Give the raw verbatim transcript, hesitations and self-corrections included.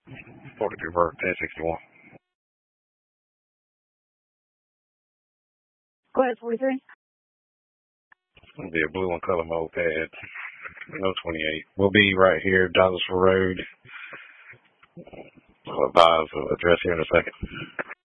forty-three Burke, ten sixty-one. Go ahead, forty-three. It's going to be a blue and color moped. No twenty-eight. We'll be right here, Donaldsville Road. I'll advise the address here in a second.